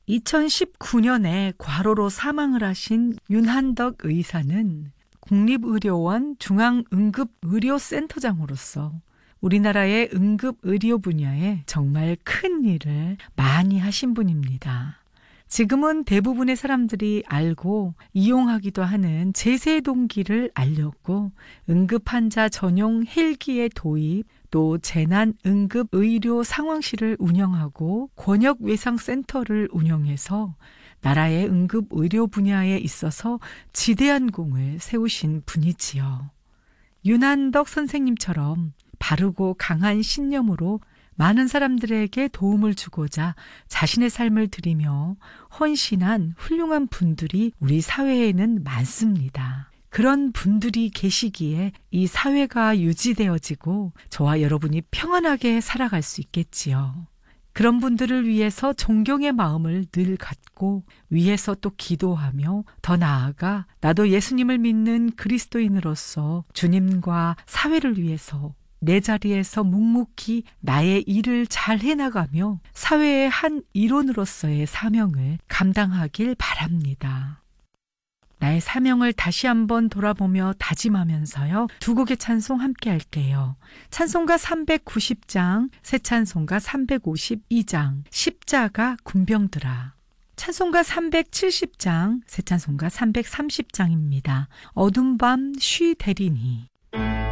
2019년에 과로로 사망을 하신 윤한덕 의사는 국립의료원 중앙응급의료센터장으로서 우리나라의 응급의료 분야에 정말 큰 일을 많이 하신 분입니다. 지금은 대부분의 사람들이 알고 이용하기도 하는 제세동기를 알렸고 응급환자 전용 헬기의 도입, 또 재난응급의료 상황실을 운영하고 권역외상센터를 운영해서 나라의 응급의료 분야에 있어서 지대한 공을 세우신 분이지요. 윤한덕 선생님처럼 바르고 강한 신념으로 많은 사람들에게 도움을 주고자 자신의 삶을 드리며 헌신한 훌륭한 분들이 우리 사회에는 많습니다. 그런 분들이 계시기에 이 사회가 유지되어지고 저와 여러분이 평안하게 살아갈 수 있겠지요. 그런 분들을 위해서 존경의 마음을 늘 갖고 위에서 또 기도하며 더 나아가 나도 예수님을 믿는 그리스도인으로서 주님과 사회를 위해서 내 자리에서 묵묵히 나의 일을 잘 해나가며 사회의 한 일원으로서의 사명을 감당하길 바랍니다. 나의 사명을 다시 한번 돌아보며 다짐하면서요. 두 곡의 찬송 함께 할게요. 찬송가 390장, 새 찬송가 352장, 십자가 군병들아. 찬송가 370장, 새 찬송가 330장입니다. 어둠 밤 쉬 되리니.